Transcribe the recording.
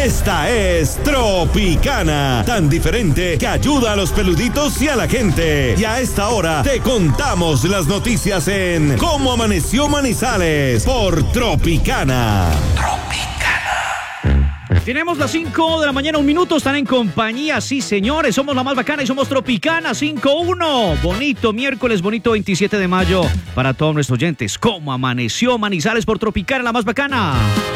Esta es Tropicana, tan diferente que ayuda a los peluditos y a la gente. Y a esta hora te contamos las noticias en Cómo Amaneció Manizales por Tropicana. Tenemos las 5 de la mañana, 1 minuto, están en compañía, sí señores, somos la más bacana y somos Tropicana 5-1. Bonito miércoles, bonito 27 de mayo para todos nuestros oyentes. ¿Cómo amaneció Manizales por Tropicana, la más bacana?